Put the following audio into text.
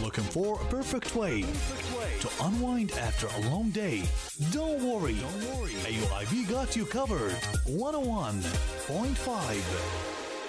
Looking for a perfect way to unwind after a long day? Don't worry. AUIV got you covered. 101.5.